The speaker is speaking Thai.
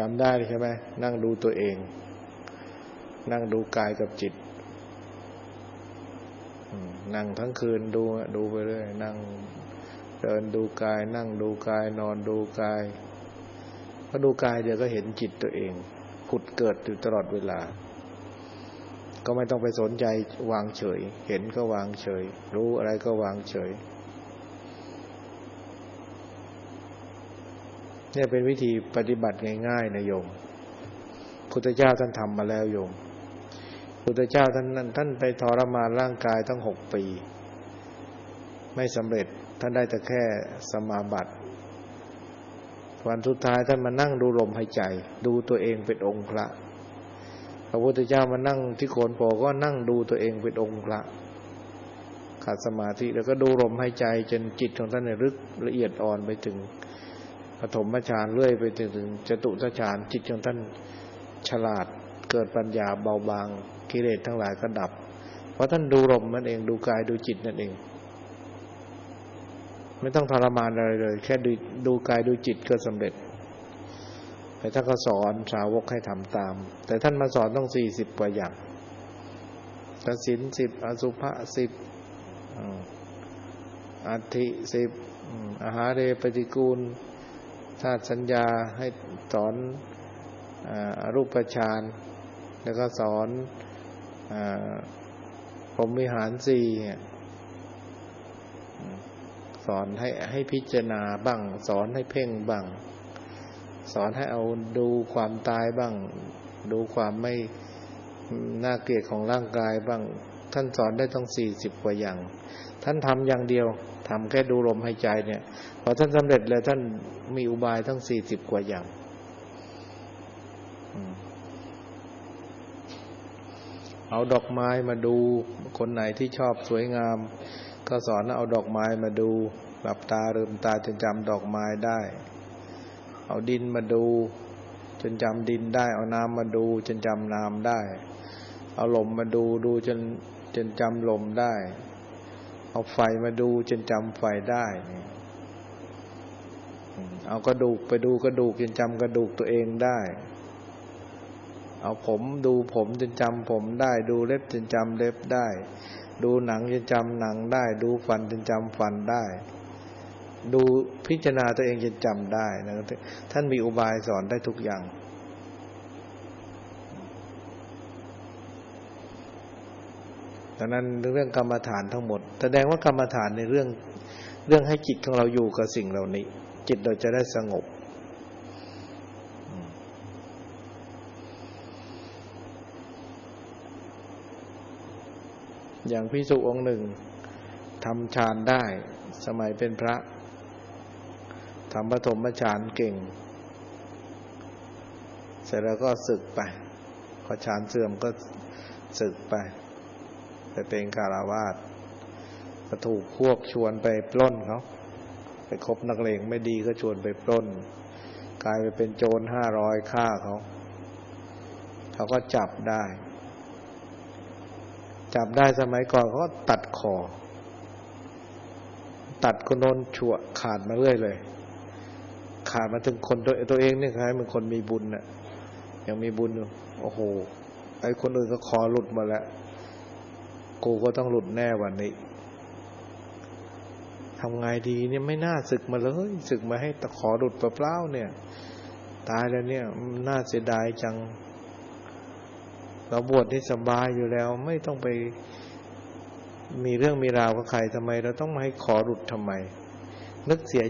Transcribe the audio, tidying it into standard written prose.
ำได้ใช่ไหมนั่งดูตัวเองนั่งดูกายกับจิตนั่งทั้งคืนดูไปเรื่อยนั่งเดินดูกายนั่งดูกายนอนดูกายพอดูกายเดี๋ยวก็เห็นจิตตัวเองผุดเกิดอยู่ตลอดเวลาก็ไม่ต้องไปสนใจวางเฉยเห็นก็วางเฉยรู้อะไรก็วางเฉยเนี่ยเป็นวิธีปฏิบัติง่ายๆนะโยมพุทธเจ้าท่านทำมาแล้วโยมพุทธเจ้าท่านไปทรมานร่างกายตั้ง6 ปีไม่สำเร็จท่านได้แต่แค่สมาบัติวันสุดท้ายท่านมานั่งดูลมหายใจดูตัวเองเป็นองค์พระพระพุทธเจ้ามานั่งที่โคนโพก็นั่งดูตัวเองเป็นองค์พระขาดสมาธิแล้วก็ดูลมหายใจจนจิตของท่านลึกละเอียดอ่อนไปถึงปฐมฌานเรื่อยไปถึงจตุตฌานจิตของท่านฉลาดเกิดปัญญาเบาบางกิเลสทั้งหลายก็ดับเพราะท่านดูลมนั่นเองดูกายดูจิตนั่นเองไม่ต้องทรมานอะไรเลยแค่ดูกายดูจิตก็สำเร็จแต่ท่านก็สอนสาวกให้ทำตามแต่ท่านมาสอนต้อง40 กว่าอย่างศีล10อสุภะ10อัตถิ10อาหาเรปฏิกูลธาตุสัญญาให้สอนอรูปฌานแล้วก็สอนพรหมวิหาร4สอนให้พิจารณาบ้างสอนให้เพ่งบ้างสอนให้เอาดูความตายบ้างดูความไม่น่าเกลียดของร่างกายบ้างท่านสอนได้ต้อง40 กว่าอย่างท่านทำอย่างเดียวทำแค่ดูลมหายใจเนี่ยพอท่านสำเร็จแล้วท่านมีอุบายทั้ง40 กว่าอย่างเอาดอกไม้มาดูคนไหนที่ชอบสวยงามก็สอนเอาดอกไม้มาดูหลับตาลืมตาจนจำดอกไม้ได้เอาดินมาดูจนจำดินได้เอาน้ำมาดูจนจำน้ำได้เอาลมมาดูจนจำลมได้เอาไฟมาดูจนจำไฟได้เอากระดูกไปดูกระดูกจนจำกระดูกตัวเองได้เอาผมดูผมจนจำผมได้ดูเล็บจนจำเล็บได้ดูหนังจนจำหนังได้ดูฟันจนจำฟันได้ดูพิจารณาตัวเองจนจำได้นะท่านมีอุบายสอนได้ทุกอย่างดังนั้นเรื่องกรรมฐานทั้งหมดแสดงว่ากรรมฐานในเรื่องให้จิตของเราอยู่กับสิ่งเหล่านี้จิตเราจะได้สงบอย่างภิกษุองค์หนึ่งทำฌานได้สมัยเป็นพระทำปฐมฌานเก่งเสร็จแล้วก็สึกไปพอฌานเสื่อมก็สึกไปเป็นฆราวาสก็ถูกพวกชวนไปปล้นเขาไปคบนักเลงไม่ดีก็ชวนไปปล้นกลายไปเป็นโจร500ฆ่าเขาก็จับได้สมัยก่อนเขาตัดคอตัดคนโน้นชั่วขาดมาเรื่อยเลยขาดมาถึงคนตัวเองเนี่ยคล้ายเหมือนคนมีบุญน่ะยังมีบุญอยู่โอ้โหไอ้คนอื่นก็คอหลุดมาแล้วกูก็ต้องหลุดแน่วันนี้ทำไงดีเนี่ยไม่น่าสึกมาเลยสึกมาให้ตะขอหลุดเปล่าๆเนี่ยตายแล้วเนี่ยน่าเสียดายจังเราบวชนี่สบายอยู่แล้วไม่ต้องไปมีเรื่องมีราวกับใครทำไมเราต้องมาให้ขอหลุดทำไมนึกเสีย